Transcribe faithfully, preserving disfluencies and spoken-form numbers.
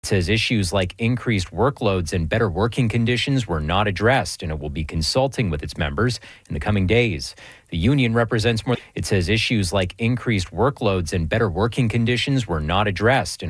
says issues like increased workloads and better working conditions were not addressed, and it will be consulting with its members in the coming days. The union represents more. It says issues like increased workloads and better working conditions were not addressed, and